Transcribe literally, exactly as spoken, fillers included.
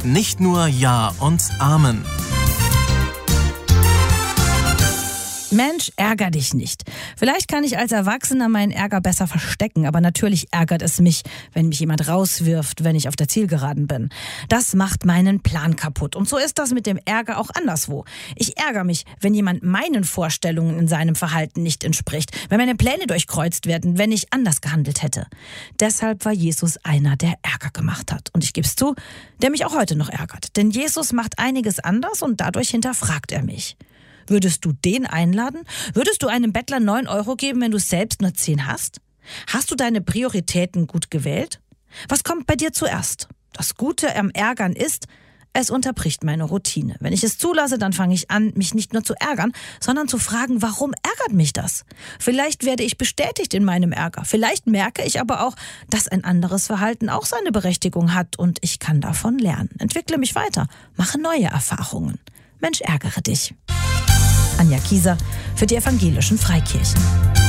Nicht nur Ja und Amen. Mensch, ärger dich nicht. Vielleicht kann ich als Erwachsener meinen Ärger besser verstecken, aber natürlich ärgert es mich, wenn mich jemand rauswirft, wenn ich auf der Zielgeraden bin. Das macht meinen Plan kaputt. Und so ist das mit dem Ärger auch anderswo. Ich ärgere mich, wenn jemand meinen Vorstellungen in seinem Verhalten nicht entspricht, wenn meine Pläne durchkreuzt werden, wenn ich anders gehandelt hätte. Deshalb war Jesus einer, der Ärger gemacht hat. Und ich gebe es zu, der mich auch heute noch ärgert. Denn Jesus macht einiges anders und dadurch hinterfragt er mich. Würdest du den einladen? Würdest du einem Bettler neun Euro geben, wenn du selbst nur zehn hast? Hast du deine Prioritäten gut gewählt? Was kommt bei dir zuerst? Das Gute am Ärgern ist, es unterbricht meine Routine. Wenn ich es zulasse, dann fange ich an, mich nicht nur zu ärgern, sondern zu fragen, warum ärgert mich das? Vielleicht werde ich bestätigt in meinem Ärger. Vielleicht merke ich aber auch, dass ein anderes Verhalten auch seine Berechtigung hat und ich kann davon lernen. Entwickle mich weiter, mache neue Erfahrungen. Mensch, ärgere dich. Anja Kieser für die Evangelischen Freikirchen.